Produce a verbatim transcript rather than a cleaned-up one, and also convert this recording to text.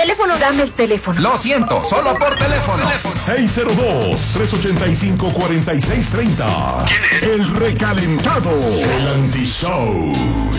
teléfono. Dame el teléfono. Lo siento, solo por teléfono. seis cero dos, tres ocho cinco, cuatro seis tres cero. El recalentado. El anti-show.